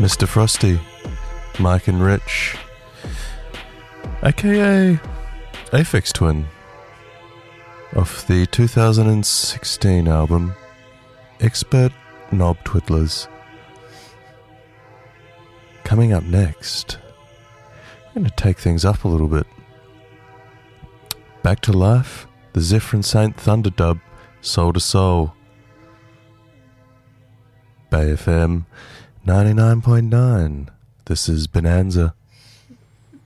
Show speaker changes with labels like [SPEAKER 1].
[SPEAKER 1] Mr. Frosty, Mike and Rich, aka Aphex Twin, off the 2016 album Expert Knob Twiddlers. Coming up next, I'm going to take things up a little bit. Back to Life, the Zephyr Saint Thunder dub, Soul to Soul. Bay FM 99.9. This is Bonanza.